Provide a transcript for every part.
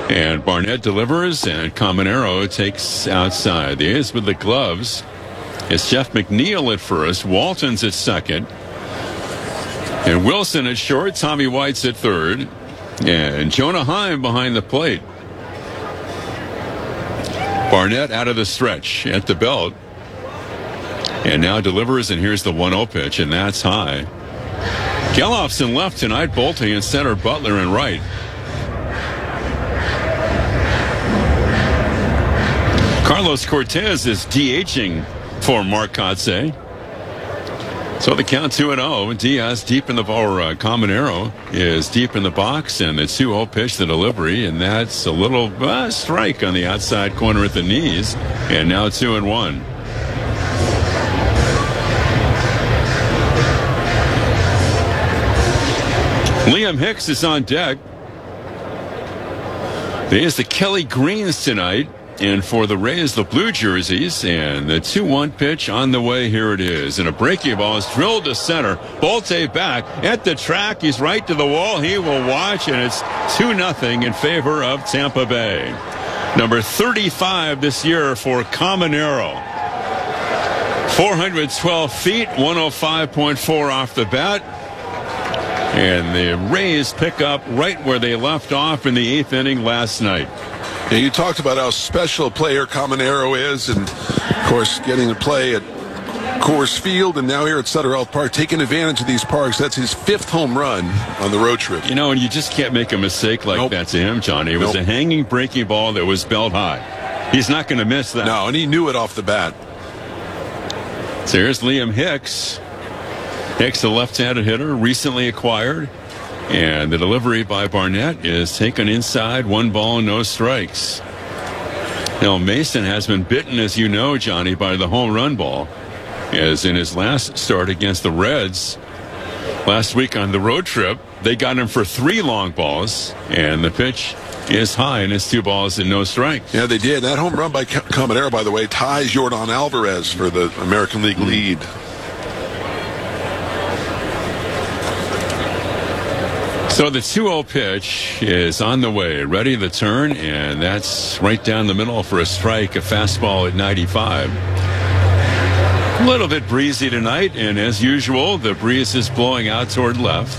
And Barnett delivers, and Caminero takes outside. The A's with the gloves. It's Jeff McNeil at first. Walton's at second. And Wilson at short. Tommy White's at third. And Jonah Heim behind the plate. Barnett out of the stretch at the belt. And now delivers, and here's the 1-0 pitch, and that's high. Gelof's in left tonight. Bolte in center. Butler in right. Carlos Cortez is DHing for Mark Kotsay. So the count 2-0. Diaz deep in the Caminero is deep in the box, and the 2-0 pitch, the delivery, and that's a little strike on the outside corner at the knees, and now 2-1. Liam Hicks is on deck. There's the Kelly Greens tonight. And for the Rays, the blue jerseys, and the 2-1 pitch on the way. Here it is. And a breaking ball is drilled to center. Bolte back at the track. He's right to the wall. He will watch, and it's 2-0 in favor of Tampa Bay. Number 35 this year for Caminero. 412 feet, 105.4 off the bat. And the Rays pick up right where they left off in the 8th inning last night. Yeah, you talked about how special a player Caminero is, and of course getting to play at Coors Field and now here at Sutter Health Park, taking advantage of these parks. That's his 5th home run on the road trip. You know, and you just can't make a mistake like that to him, Johnny. It was a hanging breaking ball that was belt high. He's not going to miss that. No, and he knew it off the bat. So here's Liam Hicks. Hicks, a left-handed hitter, recently acquired. And the delivery by Barnett is taken inside. 1 ball, no strikes. Now, Mason has been bitten, as you know, Johnny, by the home run ball, as in his last start against the Reds last week on the road trip. They got him for 3 long balls, and the pitch is high, and it's 2 balls and no strikes. Yeah, they did. That home run by Caminero, by the way, ties Yordan Alvarez for the American League lead. So the 2-0 pitch is on the way, ready to turn, and that's right down the middle for a strike, a fastball at 95. A little bit breezy tonight, and as usual, the breeze is blowing out toward left.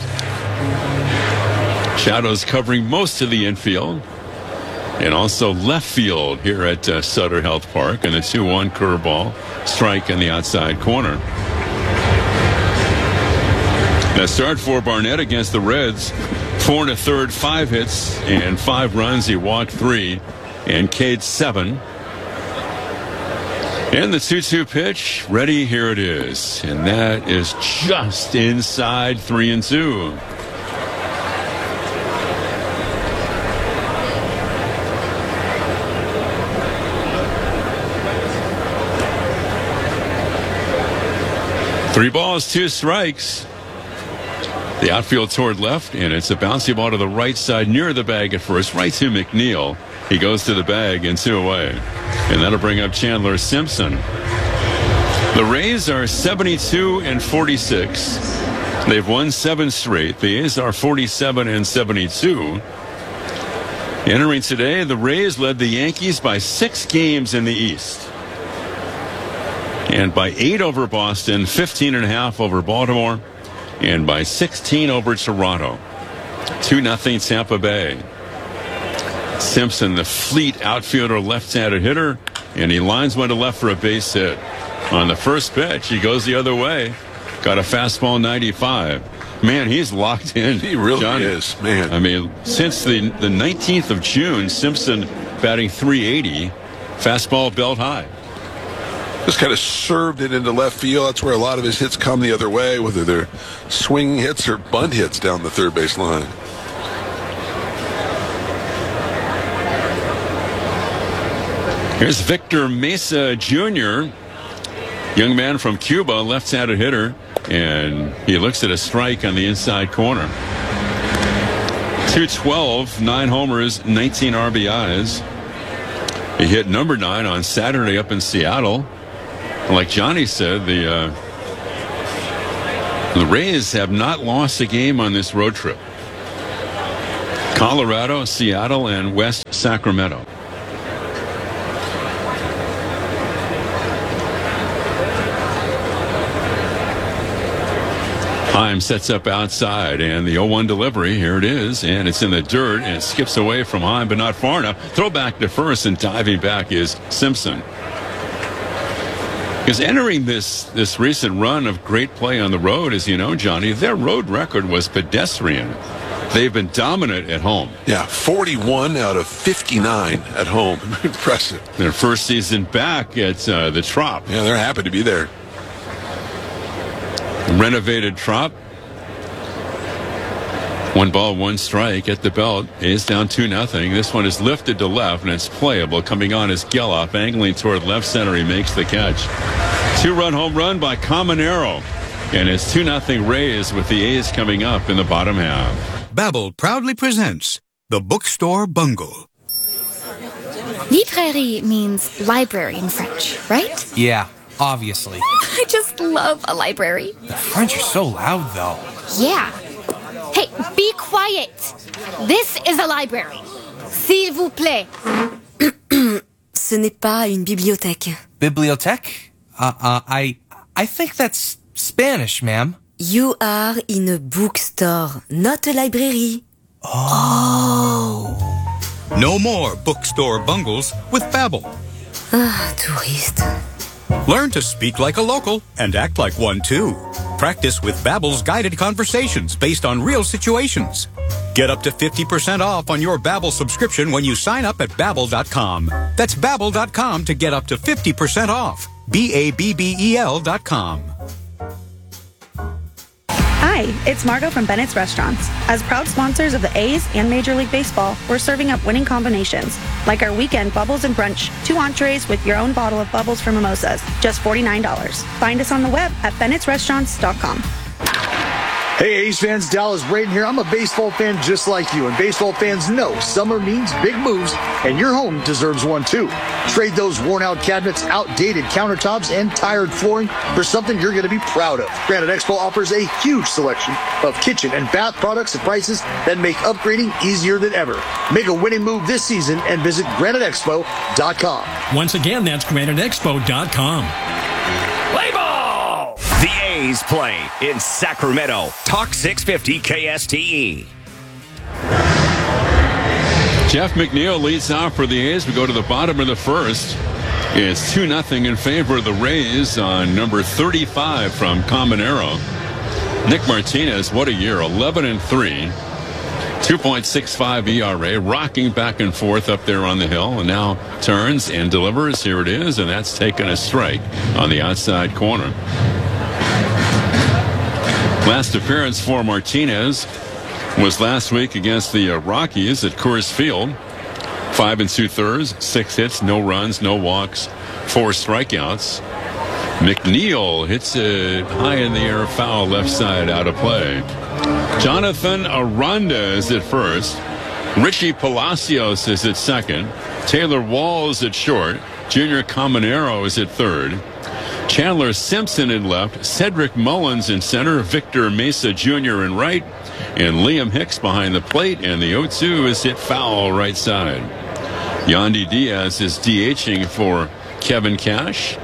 Shadows covering most of the infield, and also left field here at Sutter Health Park, and a 2-1 curveball, strike in the outside corner. Now start for Barnett against the Reds. 4 1/3, 5 hits and 5 runs. He walked 3 and K'd 7. And the 2-2 pitch, ready, here it is. And that is just inside 3-2. Three balls, 2 strikes. The outfield toward left, and it's a bouncy ball to the right side near the bag at first, right to McNeil. He goes to the bag and 2 away. And that'll bring up Chandler Simpson. The Rays are 72-46. They've won 7 straight. The A's are 47-72. Entering today, the Rays led the Yankees by 6 games in the East. And by 8 over Boston, 15.5 over Baltimore, and by 16 over Toronto. 2-0 Tampa Bay. Simpson, the fleet outfielder, left-handed hitter, and he lines one to left for a base hit. On the first pitch, he goes the other way. Got a fastball 95. Man, he's locked in. He really Johnny is, man. I mean, since the 19th of June, Simpson batting .380, fastball belt high. Just kind of served it into left field. That's where a lot of his hits come the other way, whether they're swing hits or bunt hits down the third base line. Here's Victor Mesa Jr., young man from Cuba, left-handed hitter, and he looks at a strike on the inside corner. 212, 9 homers, 19 RBIs. He hit number 9 on Saturday up in Seattle. Like Johnny said, the Rays have not lost a game on this road trip. Colorado, Seattle, and West Sacramento. Heim sets up outside, and the 0-1 delivery, here it is, and it's in the dirt, and it skips away from Heim, but not far enough. Throw back to first, and diving back is Simpson. Because entering this recent run of great play on the road, as you know, Johnny, their road record was pedestrian. They've been dominant at home. Yeah, 41 out of 59 at home. Impressive. Their first season back at the Trop. Yeah, they're happy to be there. Renovated Trop. 1 ball, 1 strike at the belt. A's down 2-0. This one is lifted to left, and it's playable. Coming on is Geloff, angling toward left center. He makes the catch. 2-run home run by Caminero. And it's 2-0 Rays with the A's coming up in the bottom half. Babbel proudly presents The Bookstore Bungle. Librairie means library in French, right? Yeah, obviously. I just love a library. The French are so loud, though. Yeah. Hey, be quiet. This is a library. S'il vous plaît. Ce n'est pas une bibliothèque. Bibliothèque? I think that's Spanish, ma'am. You are in a bookstore, not a library. Oh. No more bookstore bungles with Babbel. Ah, touriste. Learn to speak like a local and act like one too. Practice with Babbel's guided conversations based on real situations. Get up to 50% off on your Babbel subscription when you sign up at Babbel.com. That's Babbel.com to get up to 50% off. Babbel.com. Hi, it's Margot from Bennett's Restaurants. As proud sponsors of the A's and Major League Baseball, we're serving up winning combinations, like our weekend Bubbles and Brunch, 2 entrees with your own bottle of bubbles for mimosas, just $49. Find us on the web at bennettsrestaurants.com. Hey, A's fans, Dallas Braden here. I'm a baseball fan just like you, and baseball fans know summer means big moves, and your home deserves one too. Trade those worn-out cabinets, outdated countertops, and tired flooring for something you're going to be proud of. Granite Expo offers a huge selection of kitchen and bath products at prices that make upgrading easier than ever. Make a winning move this season and visit graniteexpo.com. Once again, that's graniteexpo.com. Play ball! The A's play in Sacramento. Talk 650 KSTE. Jeff McNeil leads off for the A's. We go to the bottom of the first. It's 2-0 in favor of the Rays on number 35 from Caminero. Nick Martinez, what a year, 11-3. 2.65 ERA, rocking back and forth up there on the hill, and now turns and delivers. Here it is, and that's taken a strike on the outside corner. Last appearance for Martinez was last week against the Rockies at Coors Field. 5 2/3, 6 hits, no runs, no walks, 4 strikeouts. McNeil hits it high in the air, foul left side, out of play. Jonathan Aranda is at first. Richie Palacios is at second. Taylor Walls at short. Junior Caminero is at third. Chandler Simpson in left. Cedric Mullins in center. Victor Mesa Jr. in right. And Liam Hicks behind the plate. And the 0-2 is hit foul right side. Yandy Diaz is DHing for Kevin Cash.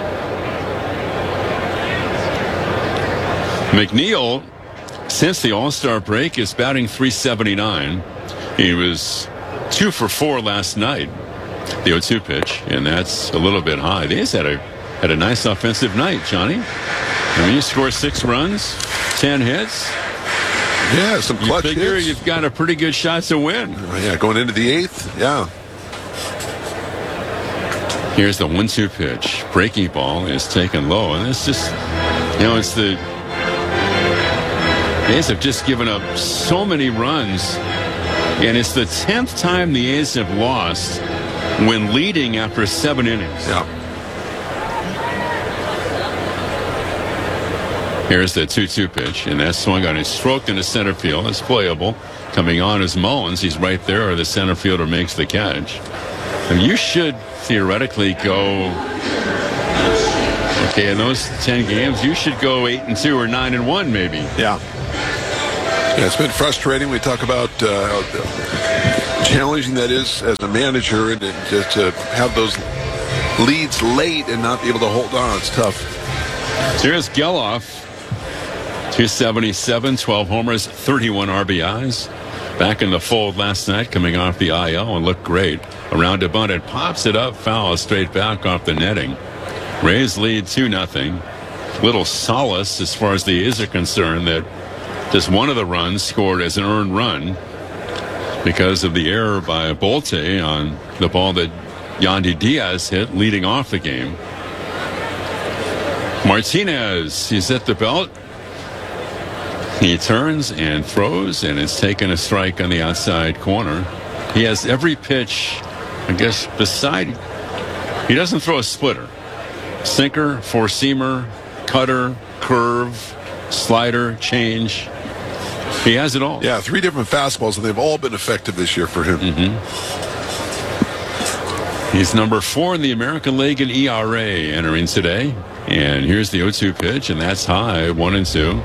McNeil, since the All-Star break, is batting .379. He was 2 for 4 last night, the 0-2 pitch, and that's a little bit high. They just had a nice offensive night, Johnny. I mean, you score 6 runs, 10 hits. Yeah, some clutch You figure hits. you've got a pretty good shot to win. Yeah, going into the 8th. Yeah. Here's the 1-2 pitch. Breaking ball is taken low, and it's just, it's the A's have just given up so many runs, and it's the 10th time the A's have lost when leading after 7 innings. Yeah. Here's the 2-2 pitch, and that swung on. It's stroked into center field. It's playable. Coming on is Mullins. He's right there. The center fielder makes the catch. And you should theoretically go. Okay, in those 10 games, you should go 8-2 or 9-1, maybe. Yeah. Yeah, it's been frustrating. We talk about how challenging that is as a manager, and just to have those leads late and not be able to hold on. It's tough. So here's Geloff, 277, 12 homers, 31 RBIs. Back in the fold last night, coming off the IL, and looked great. Around a bunt, it pops it up, foul straight back off the netting. Rays lead 2-0. Little solace as far as the A's are concerned that just one of the runs scored as an earned run because of the error by Bolte on the ball that Yandy Diaz hit leading off the game. Martinez, he's at the belt. He turns and throws, and it's taken a strike on the outside corner. He has every pitch, I guess, beside. He doesn't throw a splitter. Sinker, four-seamer, cutter, curve, slider, change. He has it all. Yeah, 3 different fastballs, and they've all been effective this year for him. He's number 4 in the American League in ERA entering today. And here's the 0-2 pitch, and that's high, 1-2.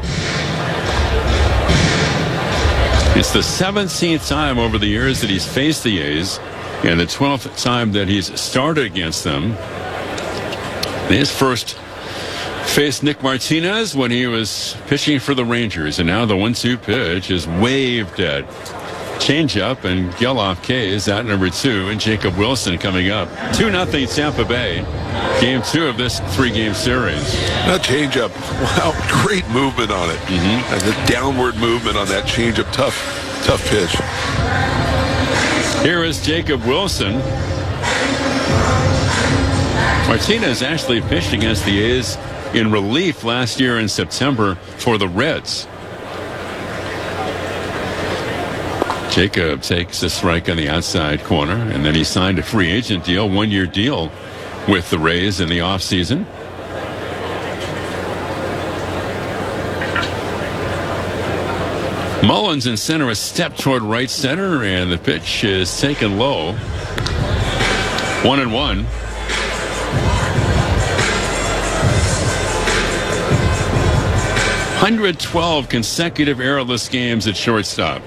It's the 17th time over the years that he's faced the A's, and the 12th time that he's started against them. His first faced Nick Martinez when he was pitching for the Rangers, and now the 1-2 pitch is waved at changeup, and Geloff K's at number 2, and Jacob Wilson coming up. 2-0 Tampa Bay. Game 2 of this 3-game series. That changeup, wow, great movement on it. And the downward movement on that changeup, tough pitch. Here is Jacob Wilson. Martinez actually pitched against the A's in relief last year in September for the Reds. Jacob takes a strike on the outside corner, and then he signed a free agent deal, 1-year deal with the Rays in the offseason. Mullins in center, a step toward right center, and the pitch is taken low. 1-1. $112 consecutive errorless games at shortstop.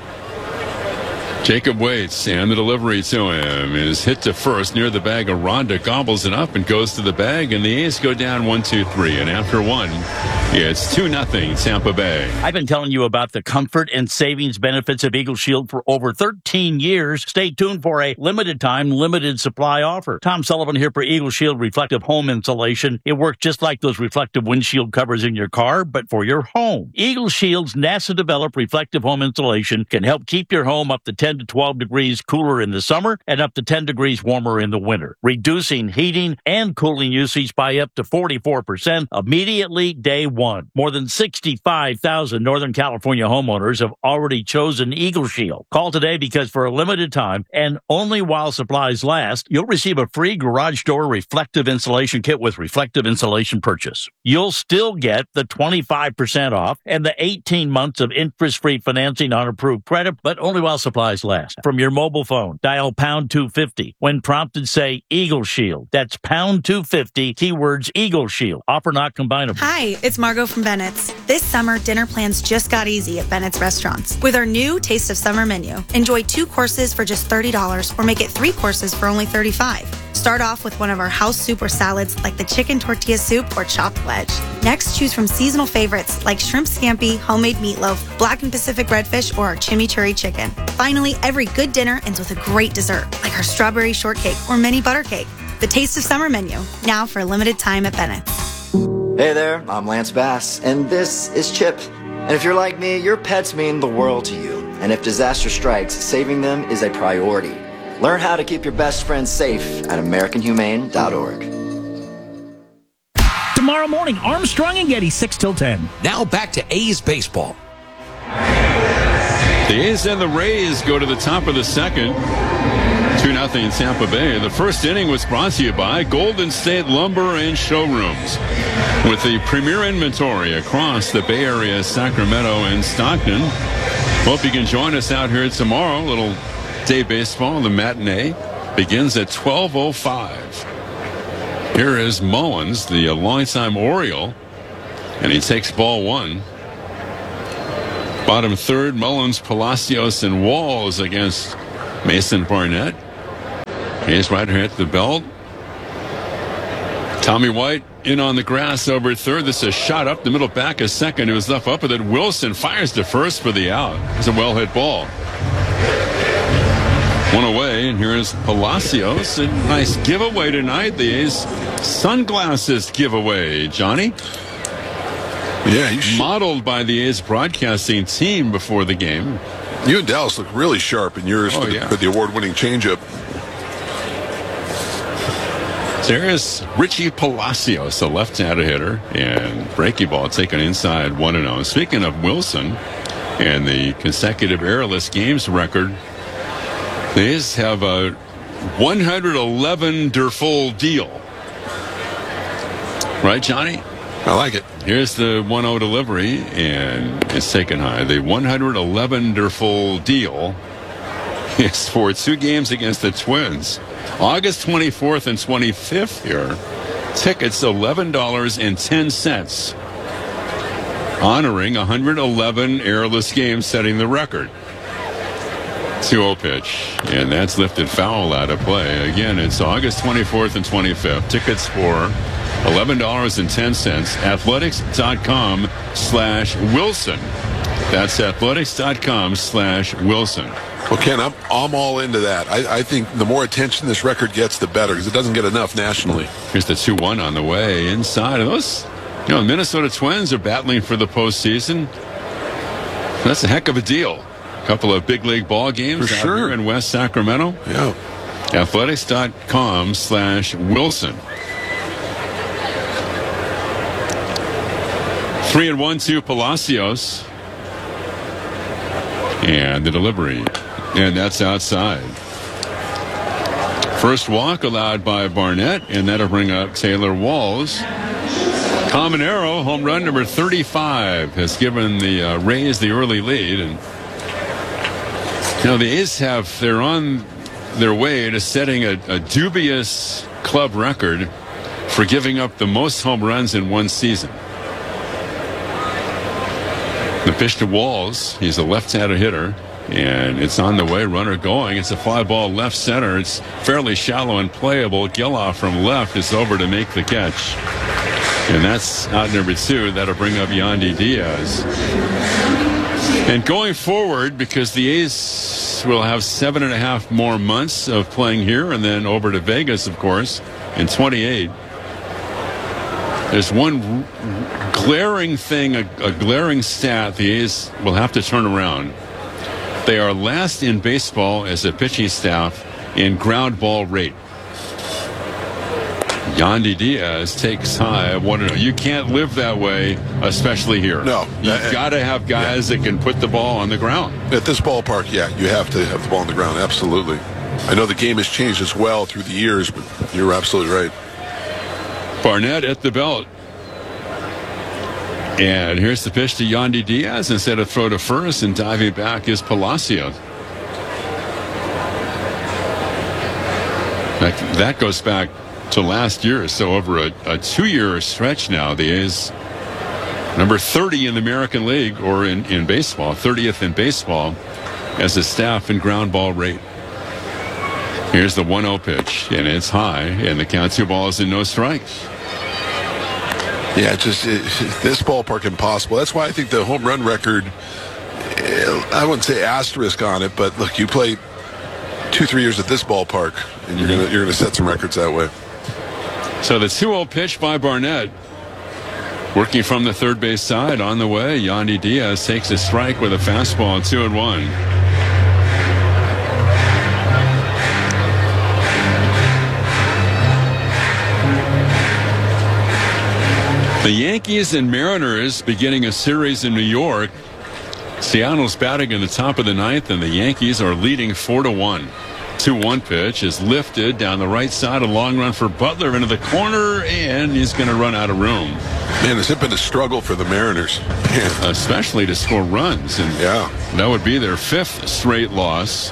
Jacob waits, and the delivery to him is hit to first near the bag. Aranda gobbles it up and goes to the bag, and the A's go down 1-2-3. And after one, it's 2-0 Tampa Bay. I've been telling you about the comfort and savings benefits of Eagle Shield for over 13 years. Stay tuned for a limited time, limited supply offer. Tom Sullivan here for Eagle Shield Reflective Home Insulation. It works just like those reflective windshield covers in your car, but for your home. Eagle Shield's NASA-developed reflective home insulation can help keep your home up to 10 to 12 degrees cooler in the summer and up to 10 degrees warmer in the winter, reducing heating and cooling usage by up to 44% immediately day one. More than 65,000 Northern California homeowners have already chosen Eagle Shield. Call today because for a limited time and only while supplies last, you'll receive a free garage door reflective insulation kit with reflective insulation purchase. You'll still get the 25% off and the 18 months of interest-free financing on approved credit, but only while supplies last. From your mobile phone, dial pound 250. When prompted, say Eagle Shield. That's pound 250, keywords Eagle Shield. Offer not combinable. Hi, it's Margot from Bennett's. This summer, dinner plans just got easy at Bennett's Restaurants. With our new Taste of Summer menu, enjoy 2 courses for just $30 or make it 3 courses for only $35. Start off with one of our house soup or salads like the chicken tortilla soup or chopped wedge. Next, choose from seasonal favorites like shrimp scampi, homemade meatloaf, black and Pacific redfish, or our chimichurri chicken. Finally, every good dinner ends with a great dessert like our strawberry shortcake or mini butter cake. The Taste of Summer menu, now for a limited time at Bennett's. Hey there, I'm Lance Bass, and this is Chip. And if you're like me, your pets mean the world to you. And if disaster strikes, saving them is a priority. Learn how to keep your best friends safe at AmericanHumane.org. Tomorrow morning, Armstrong and Getty, 6 till 10. Now back to A's baseball. The A's and the Rays go to the top of the second. 2-0 Tampa Bay. The first inning was brought to you by Golden State Lumber and Showrooms. With the premier inventory across the Bay Area, Sacramento, and Stockton. Hope you can join us out here tomorrow. Little day baseball. The matinee begins at 12:05. Here is Mullins, the longtime Oriole, and he takes ball 1. Bottom third, Mullins, Palacios, and Walls against Mason Barnett. A's right here at the belt. Tommy White in on the grass over third. This is a shot up the middle, back a second. It was left up with it. Wilson fires to first for the out. It's a well-hit ball. One away, and here's Palacios. A nice giveaway tonight. The A's sunglasses giveaway, Johnny. Yeah, modeled by the A's broadcasting team before the game. You and Dallas look really sharp in yours for the award-winning changeup. There's Richie Palacios, a left-handed hitter, and breaking ball taken inside 1-0. Speaking of Wilson and the consecutive errorless games record, the A's have a 111-der-full deal. Right, Johnny? I like it. Here's the 1-0 delivery, and it's taken high. The 111-der-full deal is for 2 games against the Twins. August 24th and 25th here. Tickets $11.10. Honoring 111 errorless games, setting the record. 2-0 pitch, and that's lifted foul out of play. Again, it's August 24th and 25th. Tickets for $11.10. Athletics.com/Wilson. That's athletics.com/Wilson. Well, Ken, I'm all into that. I think the more attention this record gets, the better, because it doesn't get enough nationally. Here's the 2-1 on the way inside. And those, the Minnesota Twins are battling for the postseason. That's a heck of a deal. A couple of big league ball games out here in West Sacramento. Yeah. Athletics.com/Wilson. 3-1 Palacios. And the delivery. And that's outside. First walk allowed by Barnett, and that'll bring up Taylor Walls. Caminero, home run number 35, has given the Rays the early lead. And the A's they're on their way to setting a dubious club record for giving up the most home runs in one season. The pitch to Walls. He's a left-handed hitter, and it's on the way. Runner going. It's a fly ball left center. It's fairly shallow and playable. Geloff from left is over to make the catch. And that's out number 2. That'll bring up Yandy Diaz. And going forward, because the A's will have 7.5 more months of playing here and then over to Vegas, of course, in 28. There's one glaring thing, a glaring stat the A's will have to turn around. They are last in baseball as a pitching staff in ground ball rate. Yandy Diaz takes high. You can't live that way, especially here. No. You've got to have guys that can put the ball on the ground. At this ballpark, you have to have the ball on the ground, absolutely. I know the game has changed as well through the years, but you're absolutely right. Barnett at the belt. And here's the pitch to Yandy Diaz. Instead of throw to first and diving back is Palacios. That goes back to last year. So over a 2-year stretch now, the A's number 30 in the American League, or in baseball, 30th in baseball as a staff in ground ball rate. Here's the 1-0 pitch, and it's high, and the count 2 balls and no strikes. Yeah, this ballpark impossible. That's why I think the home run record, I wouldn't say asterisk on it, but look, you play 2-3 years at this ballpark, and you're gonna set some records that way. So the 2-0 pitch by Barnett, working from the third base side on the way. Yandy Diaz takes a strike with a fastball, 2-1. The Yankees and Mariners beginning a series in New York. Seattle's batting in the top of the 9th, and the Yankees are leading 4-1. 2-1 pitch is lifted down the right side. A long run for Butler into the corner, and he's going to run out of room. Man, has it been a struggle for the Mariners? Man. Especially to score runs. And that would be their 5th straight loss.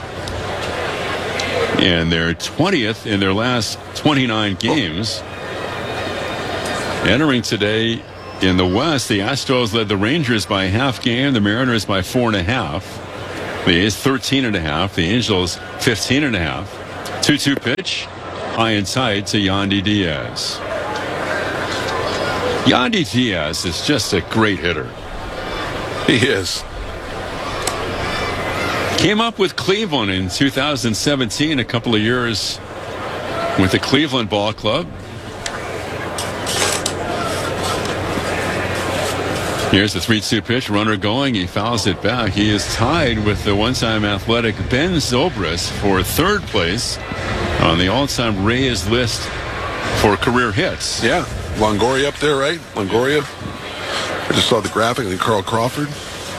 And their 20th in their last 29 games. Entering today in the West, the Astros led the Rangers by a half game, the Mariners by 4.5. The A's 13.5, the Angels 15.5. 2-2 pitch, high and tight to Yandy Diaz. Yandy Diaz is just a great hitter. He is. Came up with Cleveland in 2017, a couple of years with the Cleveland Ball Club. Here's the 3-2 pitch, runner going, he fouls it back. He is tied with the one-time Athletic Ben Zobrist for third place on the all-time Rays list for career hits. Yeah, Longoria up there, right? Longoria. I just saw the graphic, and then Carl Crawford.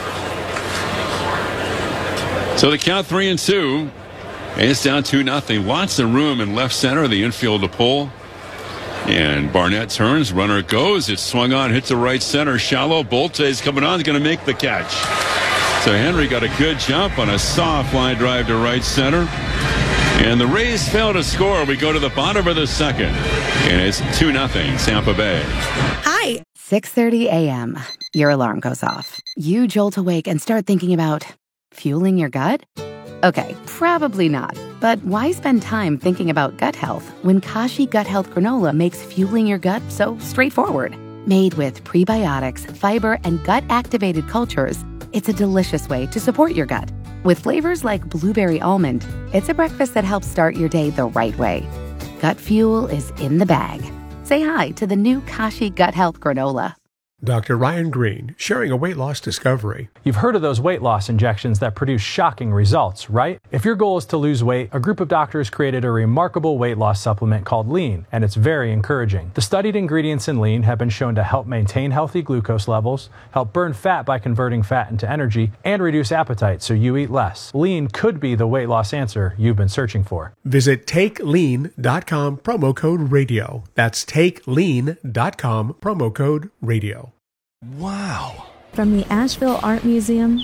So the count 3-2. A's down 2-0. Lots of room in left center, the infield to pull. And Barnett turns, runner goes. It's swung on, hit to right center. Shallow. Bolte's coming on, is going to make the catch. So Henry got a good jump on a soft line drive to right center. And the Rays fail to score. We go to the bottom of the second. And it's 2-0 Tampa Bay. Hi. 6:30 a.m. Your alarm goes off. You jolt awake and start thinking about fueling your gut? Okay, probably not. But why spend time thinking about gut health when Kashi Gut Health Granola makes fueling your gut so straightforward? Made with prebiotics, fiber, and gut-activated cultures, it's a delicious way to support your gut. With flavors like blueberry almond, it's a breakfast that helps start your day the right way. Gut fuel is in the bag. Say hi to the new Kashi Gut Health Granola. Dr. Ryan Green, sharing a weight loss discovery. You've heard of those weight loss injections that produce shocking results, right? If your goal is to lose weight, a group of doctors created a remarkable weight loss supplement called Lean, and it's very encouraging. The studied ingredients in Lean have been shown to help maintain healthy glucose levels, help burn fat by converting fat into energy, and reduce appetite so you eat less. Lean could be the weight loss answer you've been searching for. Visit TakeLean.com, promo code radio. That's TakeLean.com, promo code radio. Wow. From the Asheville Art Museum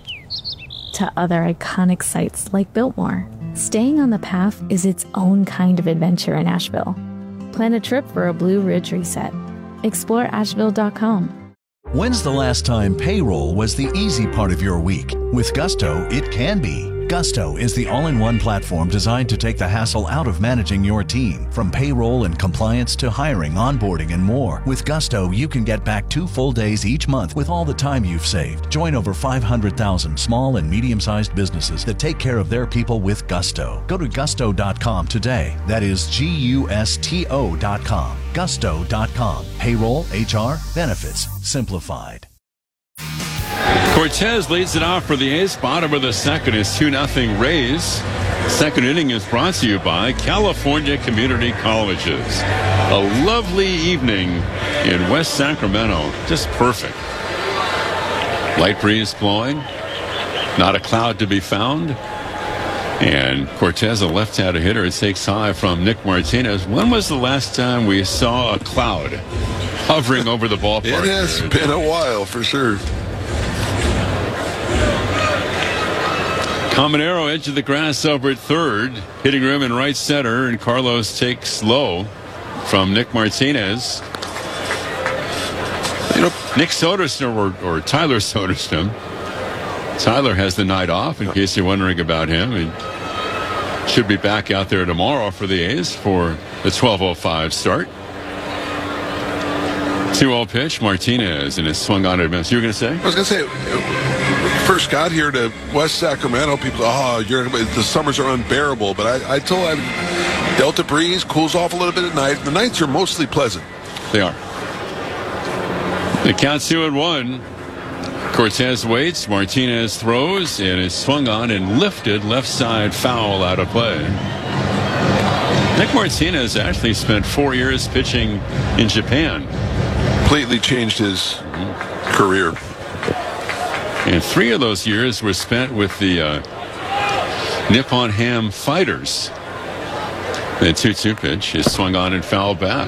to other iconic sites like Biltmore, staying on the path is its own kind of adventure in Asheville. Plan a trip for a Blue Ridge reset. Explore Asheville.com. When's the last time payroll was the easy part of your week? With Gusto, it can be. Gusto is the all-in-one platform designed to take the hassle out of managing your team. From payroll and compliance to hiring, onboarding, and more. With Gusto, you can get back 2 full days each month with all the time you've saved. Join over 500,000 small and medium-sized businesses that take care of their people with Gusto. Go to gusto.com today. That is GUSTO.com. Gusto.com. Payroll, HR, benefits, simplified. Cortez leads it off for the A's. Bottom of the second is 2-0 Rays. Second inning is brought to you by California Community Colleges. A lovely evening in West Sacramento. Just perfect. Light breeze blowing. Not a cloud to be found. And Cortez, a left-handed hitter, takes high from Nick Martinez. When was the last time we saw a cloud hovering over the ballpark? It has been a while, for sure. Caminero, edge of the grass over at third. Hitting room in right center, and Carlos takes low from Nick Martinez. You know, Nick Soderstrom or Tyler Soderstrom. Tyler has the night off, in case you're wondering about him. He should be back out there tomorrow for the A's for the 12:05 start. 2-0 pitch, Martinez, and it's swung on at miss. You were going to say? I was going to say, first got here to West Sacramento, people, the summers are unbearable. But I told him, Delta breeze cools off a little bit at night. The nights are mostly pleasant. They are. The count's 2-1. Cortez waits, Martinez throws, and it's swung on and lifted left side foul out of play. Nick Martinez actually spent 4 years pitching in Japan. Completely changed his career. And 3 of those years were spent with the Nippon Ham Fighters. The 2-2 pitch is swung on and fouled back.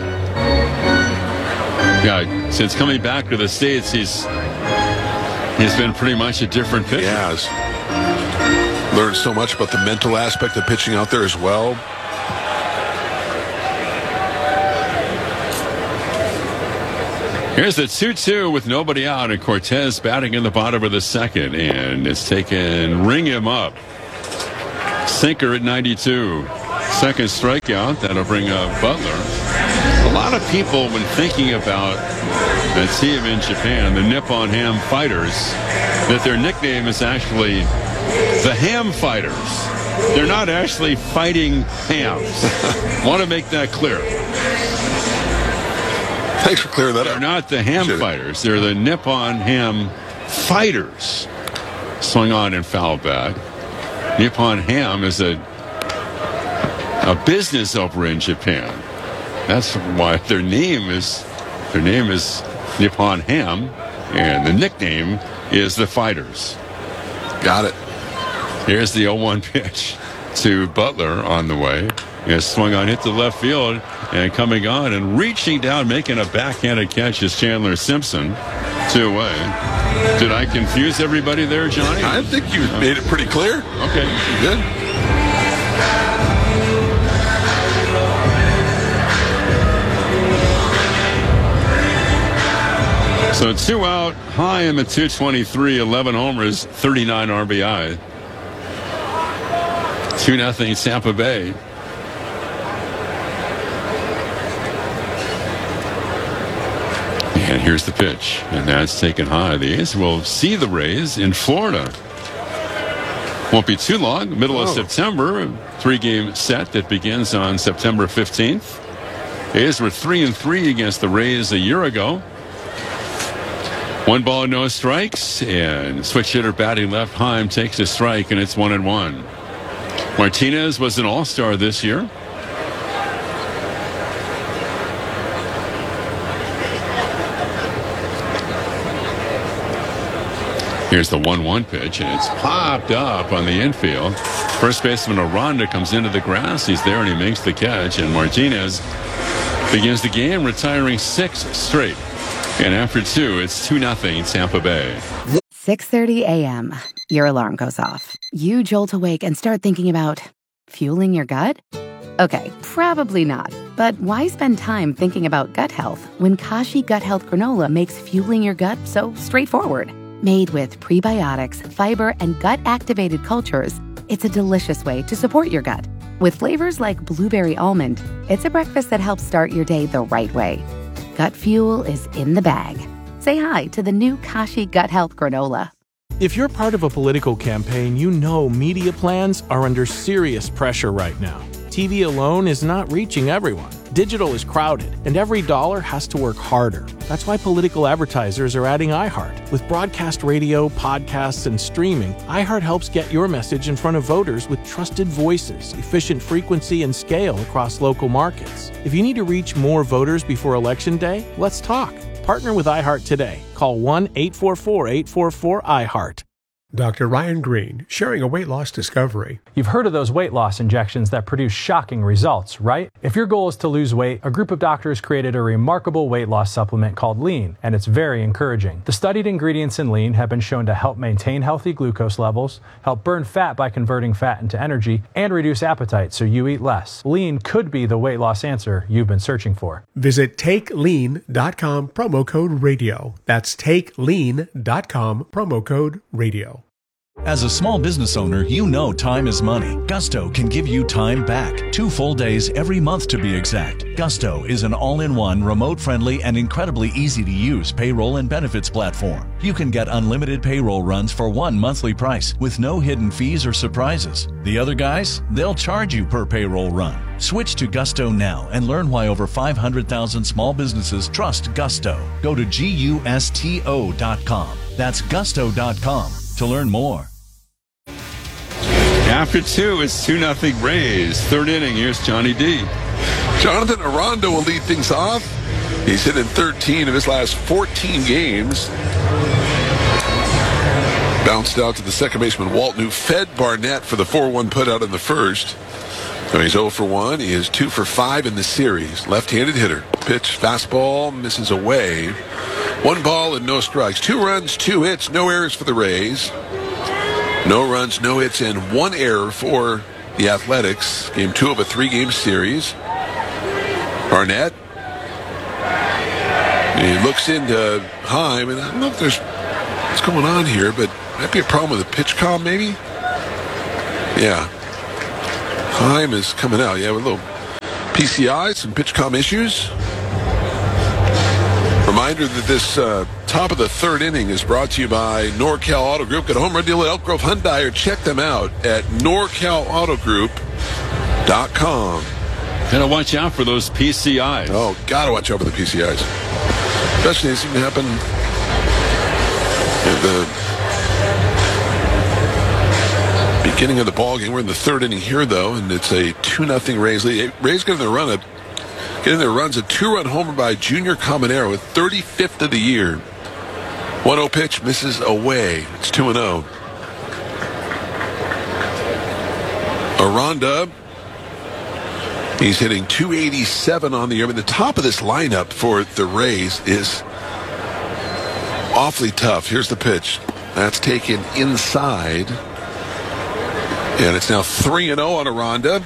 Yeah, since coming back to the States, he's been pretty much a different pitcher. He has. Learned so much about the mental aspect of pitching out there as well. Here's the 2-2 with nobody out, and Cortez batting in the bottom of the second, and it's taken ring him up. Sinker at 92. Second strikeout. That'll bring up Butler. A lot of people, when thinking about the team in Japan, the Nippon Ham Fighters, that their nickname is actually the Ham Fighters. They're not actually fighting hams. Want to make that clear. Thanks for clearing that up. They're not the Ham Fighters. They're the Nippon Ham Fighters. Swung on and foul back. Nippon Ham is a business over in Japan. That's why their name is Nippon Ham, and the nickname is the Fighters. Got it. Here's the 0-1 pitch to Butler on the way. It's swung on, hit the left field, and coming on and reaching down, making a backhanded catch is Chandler Simpson. 2 away. Did I confuse everybody there, Johnny? I think you made it pretty clear. Okay. Good. So 2 out, high in the 223, 11 homers, 39 RBI. 2-0 Tampa Bay. And here's the pitch, and that's taken high. The A's will see the Rays in Florida. Won't be too long, middle of September, a 3-game set that begins on September 15th. A's were 3-3 against the Rays a year ago. 1 ball, no strikes, and switch hitter batting left, Heim takes a strike, and it's 1-1. Martinez was an all-star this year. Here's the 1-1 pitch, and it's popped up on the infield. First baseman Aranda comes into the grass. He's there, and he makes the catch, and Martinez begins the game, retiring 6 straight. And after 2, it's 2-0 Tampa Bay. 6:30 a.m. Your alarm goes off. You jolt awake and start thinking about fueling your gut? Okay, probably not. But why spend time thinking about gut health when Kashi Gut Health Granola makes fueling your gut so straightforward? Made with prebiotics, fiber, and gut-activated cultures, it's a delicious way to support your gut. With flavors like blueberry almond, it's a breakfast that helps start your day the right way. Gut fuel is in the bag. Say hi to the new Kashi Gut Health Granola. If you're part of a political campaign, you know media plans are under serious pressure right now. TV alone is not reaching everyone. Digital is crowded, and every dollar has to work harder. That's why political advertisers are adding iHeart. With broadcast radio, podcasts, and streaming, iHeart helps get your message in front of voters with trusted voices, efficient frequency, and scale across local markets. If you need to reach more voters before Election Day, let's talk. Partner with iHeart today. Call 1-844-844-iHeart. Dr. Ryan Green, sharing a weight loss discovery. You've heard of those weight loss injections that produce shocking results, right? If your goal is to lose weight, a group of doctors created a remarkable weight loss supplement called Lean, and it's very encouraging. The studied ingredients in Lean have been shown to help maintain healthy glucose levels, help burn fat by converting fat into energy, and reduce appetite so you eat less. Lean could be the weight loss answer you've been searching for. Visit TakeLean.com, promo code radio. That's TakeLean.com, promo code radio. As a small business owner, you know time is money. Gusto can give you time back. 2 full days every month to be exact. Gusto is an all-in-one, remote-friendly, and incredibly easy-to-use payroll and benefits platform. You can get unlimited payroll runs for one monthly price with no hidden fees or surprises. The other guys, they'll charge you per payroll run. Switch to Gusto now and learn why over 500,000 small businesses trust Gusto. Go to GUSTO.com. That's Gusto.com to learn more. After 2, it's 2-0 Rays. Third inning, here's Johnny D. Jonathan Aranda will lead things off. He's hit in 13 of his last 14 games. Bounced out to the second baseman, Walton, who fed Barnett for the 4-1 putout in the first. So he's 0 for 1. He is 2 for 5 in the series. Left-handed hitter. Pitch, fastball, misses away. 1 ball and no strikes. 2 runs, 2 hits, no errors for the Rays. No runs, no hits, and 1 error for the Athletics. Game 2 of a 3-game series. Barnett He looks into Heim, and I don't know if there's what's going on here, but might be a problem with the pitch comm, maybe? Yeah. Heim is coming out. Yeah, with a little PCI, some pitch comm issues. Reminder that this top of the third inning is brought to you by NorCal Auto Group. Got a home run deal at Elk Grove Hyundai, or check them out at NorCalAutoGroup.com. Gotta watch out for those PCIs. Oh, gotta watch out for the PCIs. Especially they seem to happen at the beginning of the ball game. We're in the third inning here, though, and it's a 2-0 Rays lead. Rays getting their runs a 2-run homer by Junior Caminero, with 35th of the year. 1-0 pitch, misses away. It's 2-0. Aranda, he's hitting 287 on the year. I mean, the top of this lineup for the Rays is awfully tough. Here's the pitch. That's taken inside. And it's now 3-0 on Aranda.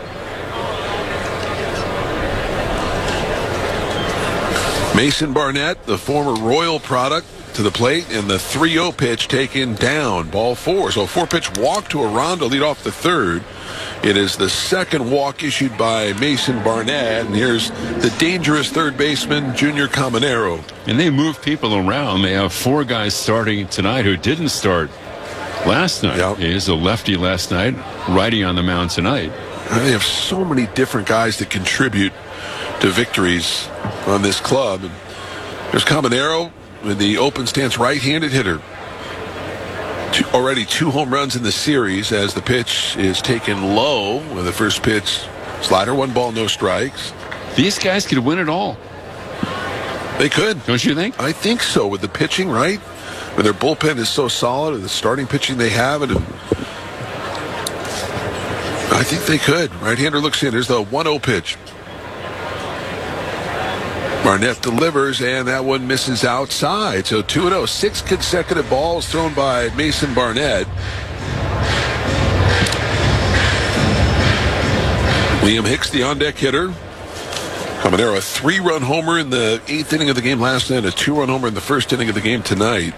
Mason Barnett, the former Royal product, to the plate, and the 3-0 pitch taken down. Ball 4. So a 4-pitch walk to Aranda, lead off the third. It is the second walk issued by Mason Barnett, and here's the dangerous third baseman, Junior Caminero. And they move people around. They have 4 guys starting tonight who didn't start last night. Yep. He is a lefty last night, righty on the mound tonight. They have so many different guys that contribute to victories on this club. And there's Caminero with the open stance right-handed hitter. Already 2 home runs in the series as the pitch is taken low with the first pitch. Slider, 1 ball, no strikes. These guys could win it all. They could. Don't you think? I think so, with the pitching, right? When their bullpen is so solid, and the starting pitching they have, and I think they could. Right-hander looks in. There's the 1-0 pitch. Barnett delivers, and that one misses outside. So 2-0. 6 consecutive balls thrown by Mason Barnett. Liam Hicks, the on-deck hitter. Caminero, a 3-run homer in the 8th inning of the game last night, a 2-run homer in the first inning of the game tonight.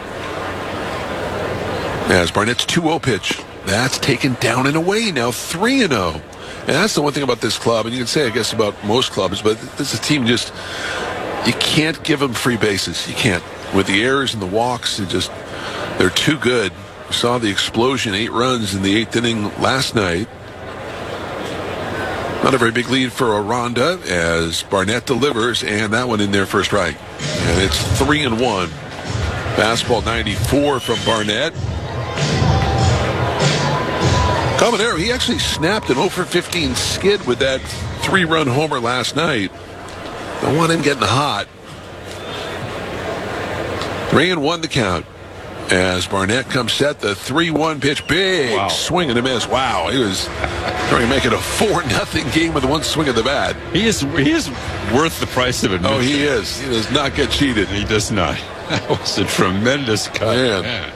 As Barnett's 2-0 pitch, that's taken down and away. Now 3-0. And that's the one thing about this club, and you can say, I guess, about most clubs, but this is a team just, you can't give them free bases. You can't. With the errors and the walks, they're too good. We saw the explosion, 8 runs in the 8th inning last night. Not a very big lead for Aranda as Barnett delivers, and that one in there for a strike. And it's 3-1. Fastball 94 from Barnett. Caminero, he actually snapped an 0-for-15 skid with that 3-run homer last night. Don't want him getting hot. 3-1 the count. As Barnett comes set, the 3-1 pitch, big swing and a miss. Wow, he was trying to make it a 4-0 game with 1 swing of the bat. He is worth the price of admission. Oh, he is. He does not get cheated. He does not. That was a tremendous cut. Man.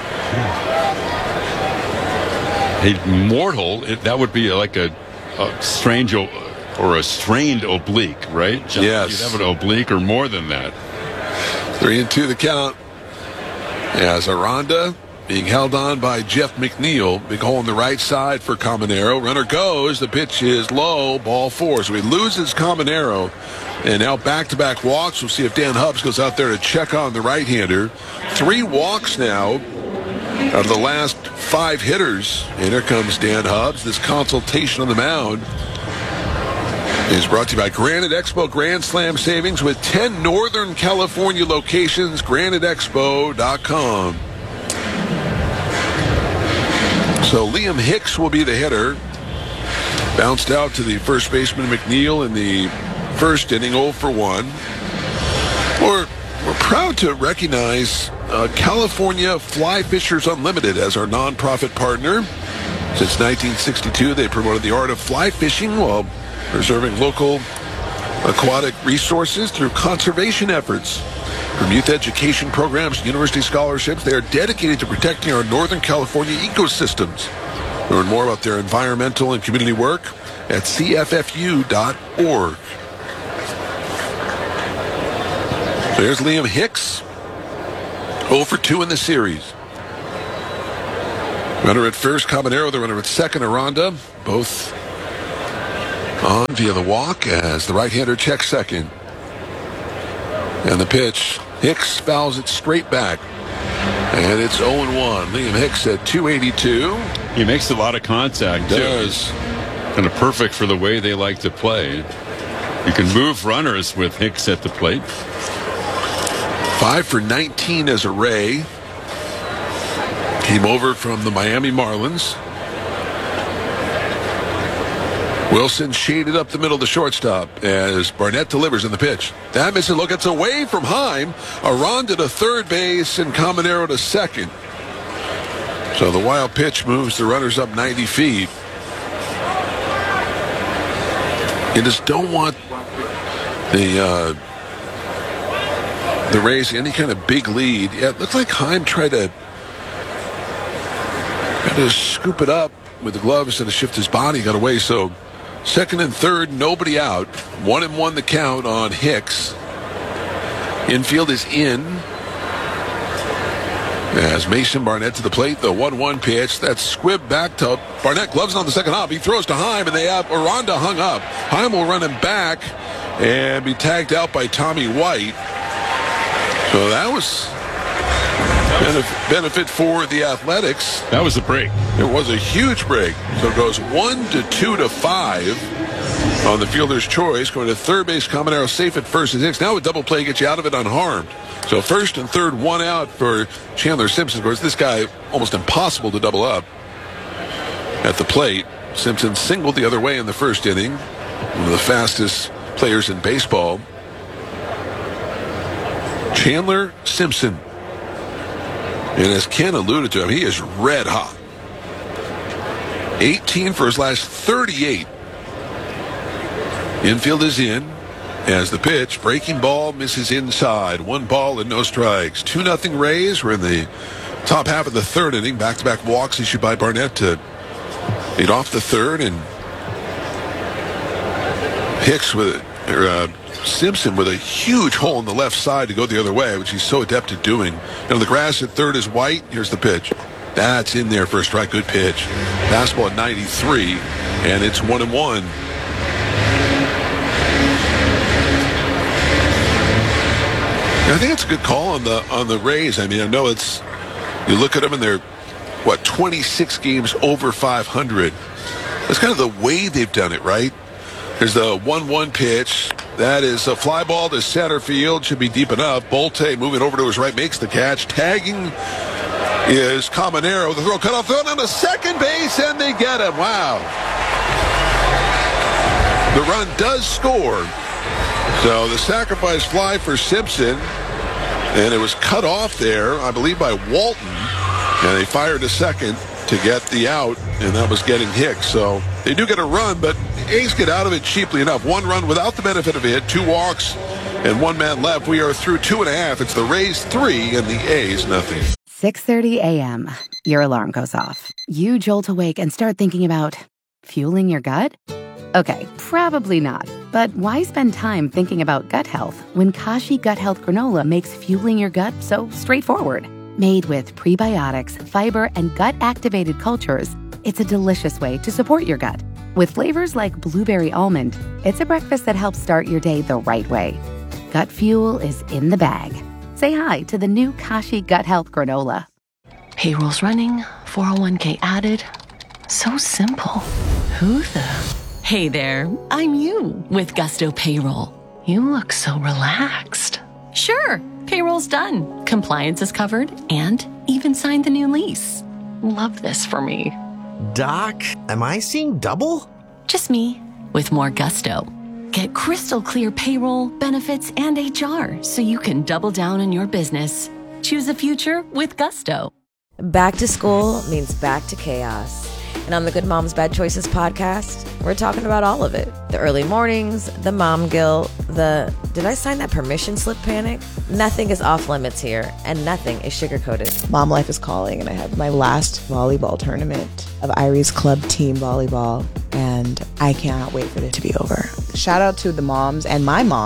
Mortal, that would be like a strange or a strained oblique, right? Yes. You'd have an oblique or more than that. 3-2 the count. As Aranda being held on by Jeff McNeil. Big hole on the right side for Caminero. Runner goes. The pitch is low. Ball 4. So he loses Caminero. And now back-to-back walks. We'll see if Dan Hubbs goes out there to check on the right-hander. 3 walks now out of the last 5 hitters. And here comes Dan Hubbs. This consultation on the mound is brought to you by Granite Expo Grand Slam Savings with 10 Northern California locations. GraniteExpo.com. So Liam Hicks will be the hitter. Bounced out to the first baseman McNeil in the first inning, 0-for-1. We're proud to recognize California Fly Fishers Unlimited as our nonprofit partner. Since 1962, they promoted the art of fly fishing while preserving local aquatic resources through conservation efforts. From youth education programs to university scholarships, they are dedicated to protecting our Northern California ecosystems. Learn more about their environmental and community work at cffu.org. There's Liam Hicks. 0 for 2 in the series. Runner at first, Cabanero. The runner at second, Aranda. Both on via the walk as the right-hander checks second. And the pitch. Hicks fouls it straight back. And it's 0-1. Liam Hicks at 282. He makes a lot of contact, too. Does. Kind of perfect for the way they like to play. You can move runners with Hicks at the plate. 5 for 19 as a Ray. Came over from the Miami Marlins. Wilson shaded up the middle of the shortstop as Barnett delivers in the pitch. That misses. Look, it's away from Heim. Aranda to third base and Cabanero to second. So the wild pitch moves the runners up 90 feet. You just don't want the Rays any kind of big lead. Yeah, it looks like Heim tried to scoop it up with the glove instead of shift his body. Got away. So second and third, nobody out. 1-1 the count on Hicks. Infield is in. As Mason Barnett to the plate, the 1-1 pitch. That's squibbed back to Barnett. Gloves on the second hop. He throws to Heim, and they have Aranda hung up. Heim will run him back and be tagged out by Tommy White. So that was benefit for the Athletics. That was a break. It was a huge break. So it goes 1-2-5 on the fielder's choice. Going to third base, Cabanero safe at first and Hicks. Now a double play gets you out of it unharmed. So first and third, 1 out for Chandler Simpson. Of course, this guy almost impossible to double up at the plate. Simpson singled the other way in the first inning. One of the fastest players in baseball. Chandler Simpson. And as Ken alluded to him, he is red hot. 18 for his last 38. Infield is in as the pitch. Breaking ball misses inside. 1 ball and no strikes. 2-0 Rays. We're in the top half of the third inning. Back-to-back walks issued by Barnett to lead off the third. And Hicks with Simpson with a huge hole in the left side to go the other way, which he's so adept at doing. And the grass at third is White. Here's the pitch. That's in there for a strike. Good pitch. Fastball at 93, and it's 1-1. I think it's a good call on the Rays. I mean, I know it's, you look at them and they're 26 games over 500. That's kind of the way they've done it, right? There's the 1-1 pitch. That is a fly ball to center field. Should be deep enough. Bolte moving over to his right makes the catch. Tagging is Cabanero. The throw cut off. Throw down to second base, and they get him. Wow. The run does score. So the sacrifice fly for Simpson. And it was cut off there, I believe, by Walton. And they fired to second to get the out, and that was getting Hicks. So they do get a run, but A's get out of it cheaply enough. 1 run without the benefit of a hit, 2 walks, and 1 man left. We are through 2.5. It's the Rays 3 and the A's nothing. 6:30 a.m. Your alarm goes off. You jolt awake and start thinking about fueling your gut? Okay, probably not. But why spend time thinking about gut health when Kashi Gut Health Granola makes fueling your gut so straightforward? Made with prebiotics, fiber, and gut-activated cultures, it's a delicious way to support your gut. With flavors like blueberry almond, it's a breakfast that helps start your day the right way. Gut fuel is in the bag. Say hi to the new Kashi Gut Health Granola. Payroll's running, 401k added. So simple. Who the? Hey there, I'm you with Gusto Payroll. You look so relaxed. Sure, payroll's done. Compliance is covered and even signed the new lease. Love this for me. Doc, am I seeing double? Just me with more Gusto. Get crystal clear payroll, benefits, and HR so you can double down on your business. Choose a future with Gusto. Back to school means back to chaos. And on the Good Moms Bad Choices podcast, we're talking about all of it. The early mornings, the mom guilt, the did I sign that permission slip panic? Nothing is off limits here, and nothing is sugar-coated. Mom life is calling, and I have my last volleyball tournament of Irie's Club Team Volleyball, and I cannot wait for it to be over. Shout out to the moms and my mom, who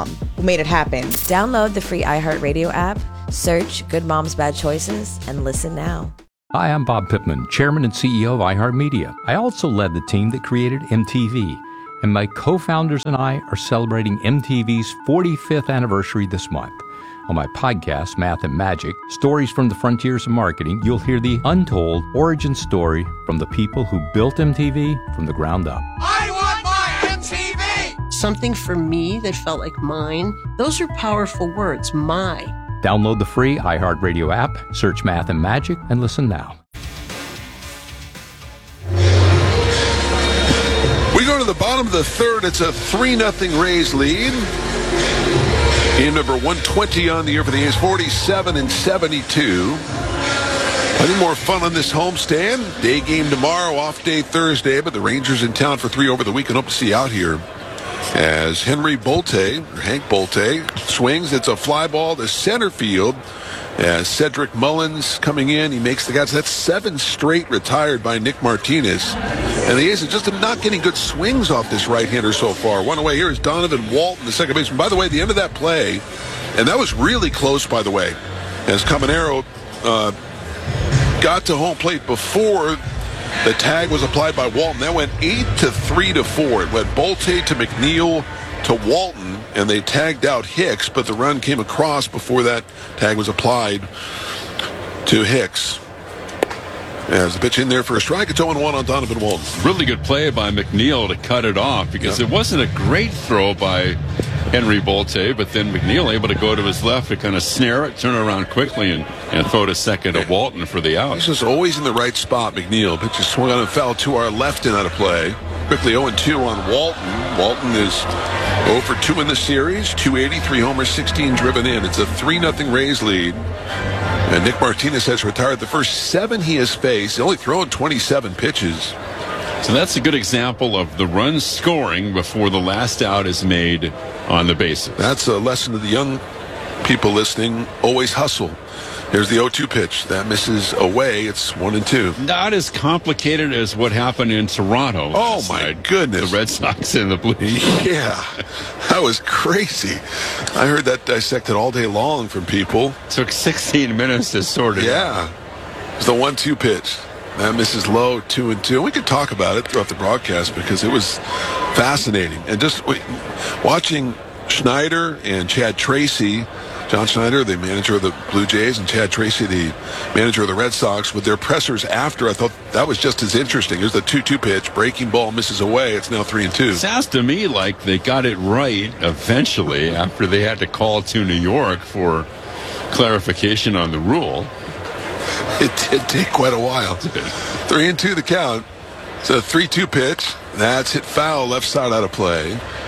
made it happen. Download the free iHeartRadio app, search Good Moms Bad Choices, and listen now. Hi, I'm Bob Pittman, Chairman and CEO of iHeartMedia. I also led the team that created MTV, and my co-founders and I are celebrating MTV's 45th anniversary this month. On my podcast, Math and Magic, Stories from the Frontiers of Marketing, you'll hear the untold origin story from the people who built MTV from the ground up. I want my MTV! Something for me that felt like mine. Those are powerful words, my. Download the free iHeartRadio app, search Math and Magic, and listen now. We go to the bottom of the third. It's a 3-0 Rays lead. Game number 120 on the year for the A's, 47-72. Plenty more fun on this homestand. Day game tomorrow, off day Thursday, but the Rangers in town for 3 over the weekend. Hope to see you out here. As Hank Bolte, swings. It's a fly ball to center field. As Cedric Mullins coming in, he makes the catch. That's 7 straight retired by Nick Martinez. And the A's are just not getting good swings off this right-hander so far. One away here is Donovan Walton, the second baseman. By the way, the end of that play, and that was really close, by the way, as Caminero got to home plate before the tag was applied by Walton. That went 8-3-4. It went Bolte to McNeil to Walton, and they tagged out Hicks, but the run came across before that tag was applied to Hicks. As the pitch in there for a strike, it's 0-1 on Donovan Walton. Really good play by McNeil to cut it off, because it wasn't a great throw by Henry Bolte, but then McNeil able to go to his left to kind of snare it, turn around quickly, and throw to second to Walton for the out. He's just always in the right spot, McNeil. Pitch is swung on and foul to our left and out of play. Quickly 0-2 on Walton. Walton is 0 for 2 in the series, 283 homers, 16 driven in. It's a 3-0 Rays lead. And Nick Martinez has retired the first 7 he has faced. He's only thrown 27 pitches. So that's a good example of the run scoring before the last out is made on the bases. That's a lesson to the young people listening. Always hustle. Here's the 0-2 pitch. That misses away. It's 1-2. Not as complicated as what happened in Toronto. Oh, my goodness. The Red Sox and the Blues. Yeah, that was crazy. I heard that dissected all day long from people. Took 16 minutes to sort it out. Yeah. It was the 1-2 pitch. That misses low, 2-2. We could talk about it throughout the broadcast because it was fascinating. And just watching Schneider and Chad Tracy, John Schneider, the manager of the Blue Jays, and Chad Tracy, the manager of the Red Sox, with their pressers after, I thought that was just as interesting. Here's the 2-2 pitch. Breaking ball misses away. It's now 3-2. Sounds to me like they got it right eventually after they had to call to New York for clarification on the rule. It did take quite a while. 3-2 the count. It's a 3-2 pitch. That's hit foul, left side out of play.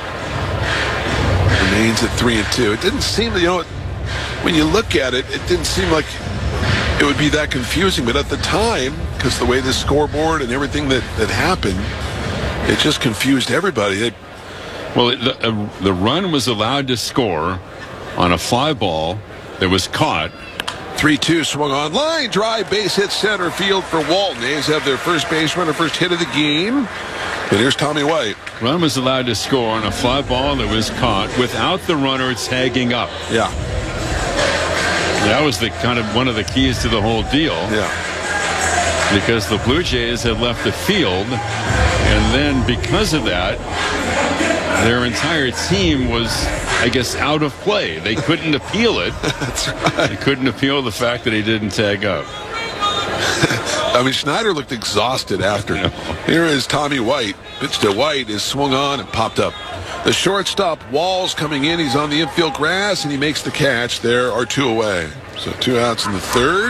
Remains at 3-2. It didn't seem that, when you look at it, it didn't seem like it would be that confusing. But at the time, because the way the scoreboard and everything that happened, it just confused everybody. The run was allowed to score on a fly ball that was caught. 3-2 swung on line. Drive, base hit center field for Walton. A's have their first base runner, first hit of the game. And here's Tommy White. Run was allowed to score on a fly ball that was caught without the runner tagging up. Yeah. That was the kind of one of the keys to the whole deal. Yeah. Because the Blue Jays had left the field, and then because of that, their entire team was, I guess, out of play. They couldn't appeal it. That's right. They couldn't appeal the fact that he didn't tag up. I mean, Schneider looked exhausted after. Here is Tommy White. Pitch to White is swung on and popped up. The shortstop, Walls, coming in. He's on the infield grass, and he makes the catch. There are 2 away. So 2 outs in the third.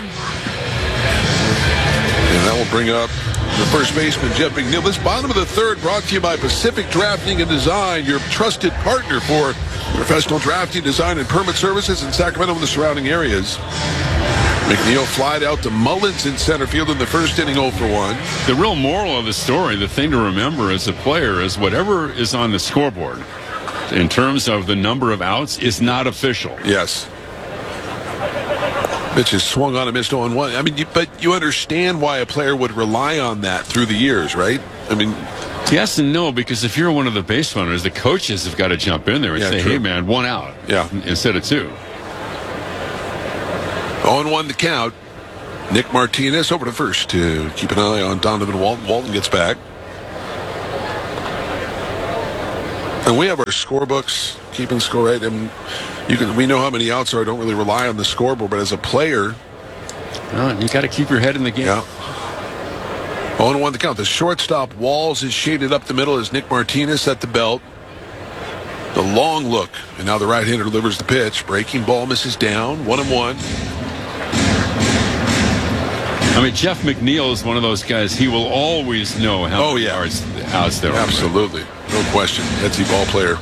And that will bring up the first baseman, Jeff McNeil. This bottom of the third brought to you by Pacific Drafting and Design, your trusted partner for professional drafting, design, and permit services in Sacramento and the surrounding areas. McNeil flied out to Mullins in center field in the first inning, 0 for 1. The real moral of the story, the thing to remember as a player, is whatever is on the scoreboard in terms of the number of outs is not official. Yes. Pitch is swung on and missed 0-1. I mean, but you understand why a player would rely on that through the years, right? I mean, Yes and no, because if you're one of the base runners, the coaches have got to jump in there and say, true. hey, man, 1 out. Yeah. Instead of 2. 0-1 the count. Nick Martinez over to first to keep an eye on Donovan Walton. Walton gets back. And we have our scorebooks, keeping score right. And we know how many outs are. I don't really rely on the scoreboard, but as a player, you got to keep your head in the game. Yeah. 0-1 the count. The shortstop Walls is shaded up the middle as Nick Martinez at the belt. The long look, and now the right-hander delivers the pitch. Breaking ball misses down. 1-1. I mean, Jeff McNeil is one of those guys. He will always know how many yards outs there are. Absolutely. No question. Etsy ball player.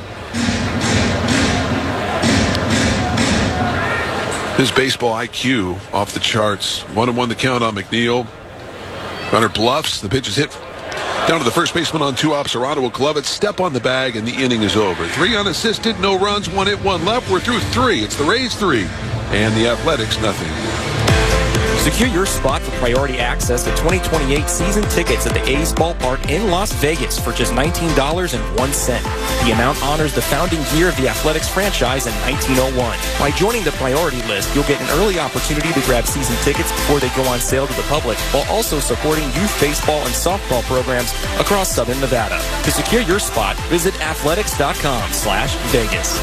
His baseball IQ off the charts. 1-1 the count on McNeil. Runner bluffs. The pitch is hit down to the first baseman on 2 outs. Arado will glove it. Step on the bag, and the inning is over. 3 unassisted. No runs. 1 hit, 1 left. We're through 3. It's the Rays 3. And the Athletics nothing. Secure your spot for priority access to 2028 season tickets at the A's Ballpark in Las Vegas for just $19.01. The amount honors the founding year of the Athletics franchise in 1901. By joining the priority list, you'll get an early opportunity to grab season tickets before they go on sale to the public, while also supporting youth baseball and softball programs across Southern Nevada. To secure your spot, visit athletics.com/Vegas.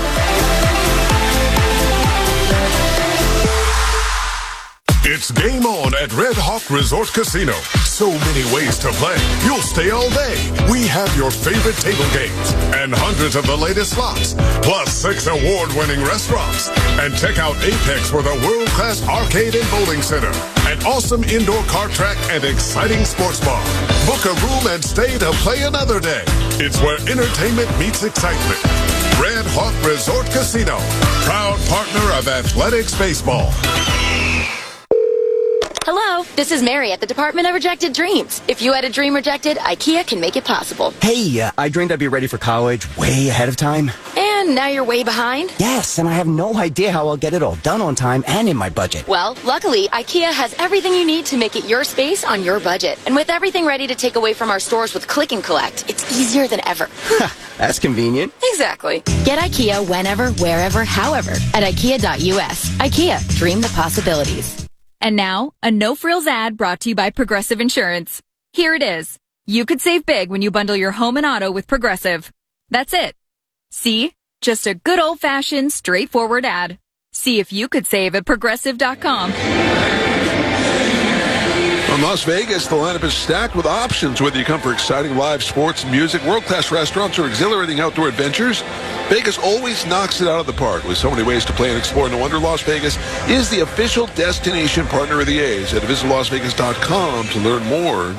It's game on at Red Hawk Resort Casino. So many ways to play. You'll stay all day. We have your favorite table games and hundreds of the latest slots, plus 6 award-winning restaurants. And check out Apex with a world-class arcade and bowling center, an awesome indoor kart track, and exciting sports bar. Book a room and stay to play another day. It's where entertainment meets excitement. Red Hawk Resort Casino, proud partner of Athletics Baseball. Hello, this is Mary at the Department of Rejected Dreams. If you had a dream rejected, IKEA can make it possible. Hey, I dreamed I'd be ready for college way ahead of time. And now you're way behind? Yes, and I have no idea how I'll get it all done on time and in my budget. Well, luckily, IKEA has everything you need to make it your space on your budget. And with everything ready to take away from our stores with Click and Collect, it's easier than ever. That's convenient. Exactly. Get IKEA whenever, wherever, however at IKEA.us. IKEA, dream the possibilities. And now, a no-frills ad brought to you by Progressive Insurance. Here it is. You could save big when you bundle your home and auto with Progressive. That's it. See? Just a good old-fashioned, straightforward ad. See if you could save at Progressive.com. From Las Vegas, the lineup is stacked with options, whether you come for exciting live sports and music, world-class restaurants, or exhilarating outdoor adventures. Vegas always knocks it out of the park with so many ways to play and explore. No wonder Las Vegas is the official destination partner of the A's. Head to visitlasvegas.com to learn more.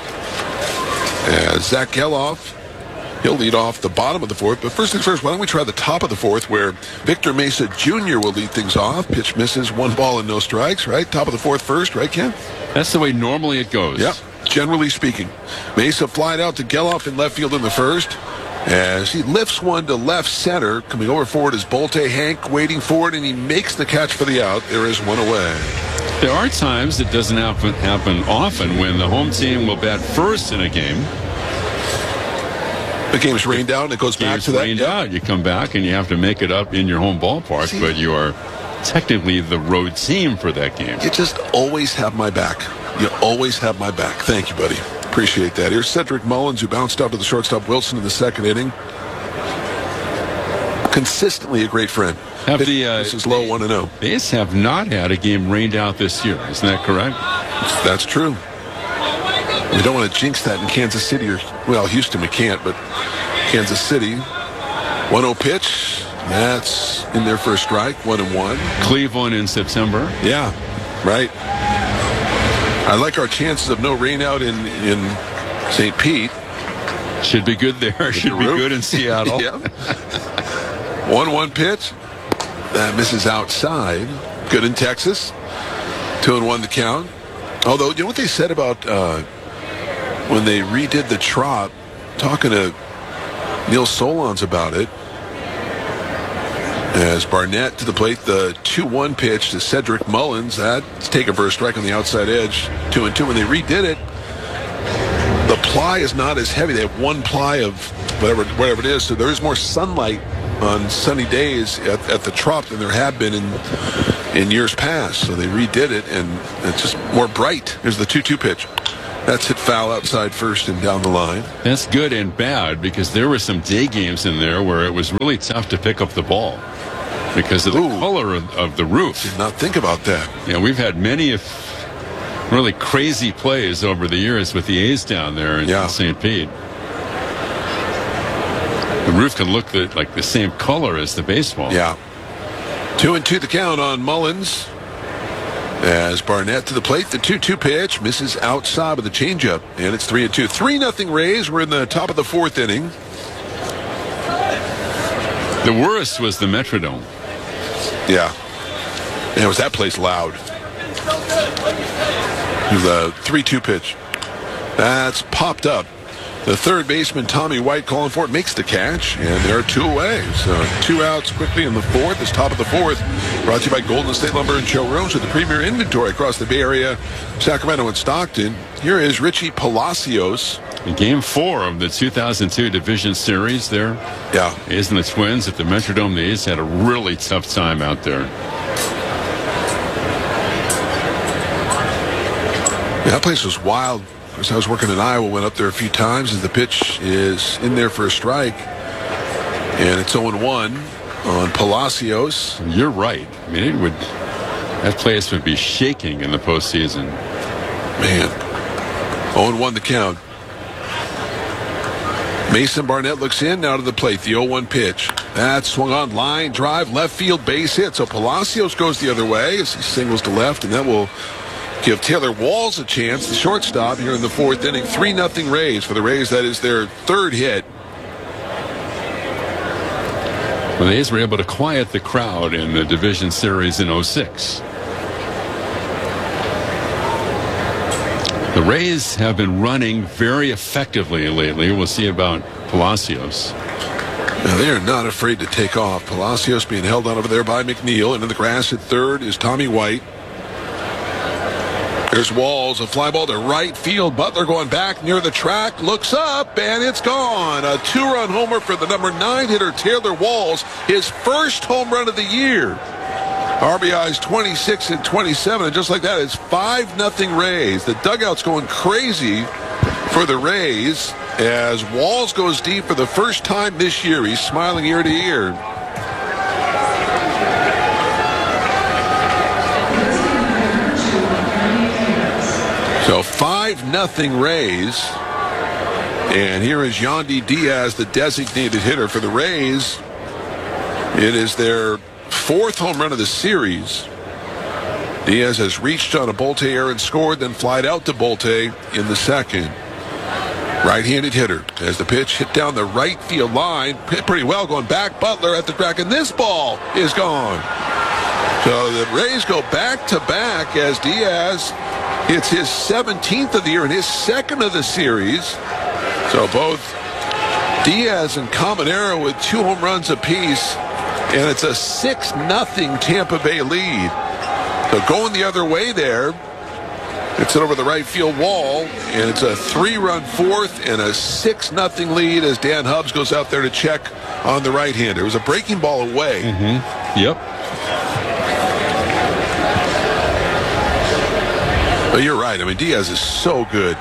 As Zach Geloff, he'll lead off the bottom of the fourth. But first things first, why don't we try the top of the fourth, where Victor Mesa Jr. will lead things off. Pitch misses, 1 ball and no strikes, right? Top of the fourth first, right, Ken? That's the way normally it goes. Yep, generally speaking. Mesa flied out to Geloff in left field in the first, as he lifts one to left center. Coming over forward is Bolte Hank, waiting for it, and he makes the catch for the out. There is 1 away. There are times it doesn't happen often when the home team will bat first in a game. The game's rained out, and it goes back to that. Rained out. You come back, and you have to make it up in your home ballpark, but you are technically the road team for that game. You just always have my back. You always have my back. Thank you, buddy. Appreciate that. Here's Cedric Mullins, who bounced out to the shortstop Wilson in the second inning. Consistently a great friend. This is low 1-0. The A's have not had a game rained out this year. Isn't that correct? That's true. We don't want to jinx that in Kansas City, or, well, Houston we can't, but Kansas City. 1-0 pitch. That's in there for a strike. 1-1. Cleveland in September. Yeah, right. I like our chances of no rain out in St. Pete. Should be good there. Should be good in Seattle. Yeah. 1-1 pitch. That misses outside. Good in Texas. 2-1 the count. Although, you know what they said about when they redid the Trop, talking to Neil Solondz about it, as Barnett to the plate, the 2-1 pitch to Cedric Mullins. That's taken for a strike on the outside edge. 2-2. When they redid it, the ply is not as heavy. They have one ply of whatever it is, so there is more sunlight on sunny days at the Trop than there have been in years past. So they redid it, and it's just more bright. Here's the 2-2 pitch. That's hit foul outside first and down the line. That's good and bad because there were some day games in there where it was really tough to pick up the ball because of the color of the roof. Did not think about that. Yeah, we've had many really crazy plays over the years with the A's down there in St. Pete. The roof can look like the same color as the baseball. Yeah. 2-2 the count on Mullins. As Barnett to the plate, the 2-2 pitch misses outside with the changeup, and it's 3-2. 3-0 Rays. We're in the top of the fourth inning. The worst was the Metrodome. Yeah. And was that place loud? The 3-2 pitch. That's popped up. The third baseman, Tommy White, calling for it, makes the catch, and they're 2 away. So 2 outs quickly in the fourth. It's top of the fourth. Brought to you by Golden State Lumber and Showrooms with the premier inventory across the Bay Area, Sacramento, and Stockton. Here is Richie Palacios. In Game 4 of the 2002 Division Series there. Yeah. A's and the Twins at the Metrodome. The A's had a really tough time out there. Yeah, that place was wild. As I was working in Iowa, went up there a few times as the pitch is in there for a strike. And it's 0-1 on Palacios. You're right. I mean, that place would be shaking in the postseason. Man. 0-1 the count. Mason Barnett looks in, now to the plate. The 0-1 pitch. That swung on, line drive, left field, base hit. So Palacios goes the other way as he singles to left, and that will give Taylor Walls a chance, the shortstop, here in the fourth inning. 3-0 Rays. For the Rays, that is their third hit. Well, the A's were able to quiet the crowd in the Division Series in 06. The Rays have been running very effectively lately. We'll see about Palacios. Now, they are not afraid to take off. Palacios being held on over there by McNeil. And in the grass at third is Tommy White. There's Walls, a fly ball to right field. Butler going back near the track, looks up, and it's gone. A 2-run homer for the number 9 hitter, Taylor Walls. His first home run of the year. RBIs 26 and 27, and just like that, it's 5-0 Rays. The dugout's going crazy for the Rays as Walls goes deep for the first time this year. He's smiling ear to ear. So 5-0 Rays. And here is Yandy Diaz, the designated hitter for the Rays. It is their fourth home run of the series. Diaz has reached on a Bolte error and scored, then flied out to Bolte in the second. Right-handed hitter as the pitch hit down the right field line. Hit pretty well going back. Butler at the track, and this ball is gone. So the Rays go back-to-back as Diaz hits his 17th of the year and his second of the series. So both Diaz and Caminero with 2 home runs apiece, and it's a 6-0 Tampa Bay lead. So going the other way there, it's over the right field wall, and it's a 3-run fourth and a 6-0 lead as Dan Hubbs goes out there to check on the right-hander. It was a breaking ball away. Yep. But you're right. I mean, Diaz is so good.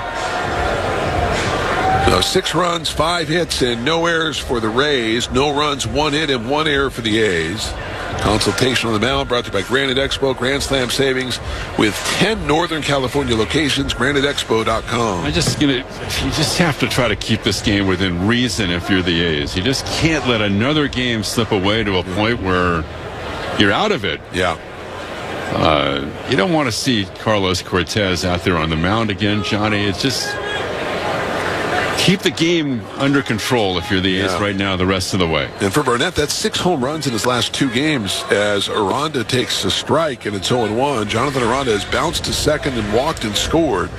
So 6 runs, 5 hits, and no errors for the Rays. No runs, 1 hit, and 1 error for the A's. Consultation on the mound brought to you by Granite Expo. Grand Slam savings with 10 Northern California locations. GraniteExpo.com. You just have to try to keep this game within reason if you're the A's. You just can't let another game slip away to a point where you're out of it. Yeah. You don't want to see Carlos Cortez out there on the mound again, Johnny. It's just keep the game under control if you're the A's right now the rest of the way. And for Barnett, that's 6 home runs in his last 2 games as Aranda takes a strike, and it's 0-1. Jonathan Aranda has bounced to second and walked and scored.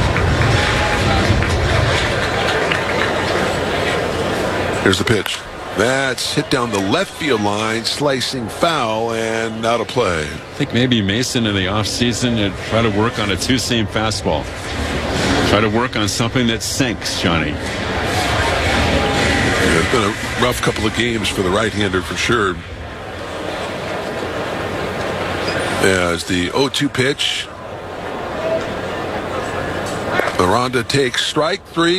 Here's the pitch. That's hit down the left field line, slicing foul, and out of play. I think maybe Mason in the offseason to try to work on a two-seam fastball. Try to work on something that sinks, Johnny. Yeah, it's been a rough couple of games for the right-hander for sure. As the 0-2 pitch. Aranda takes strike 3.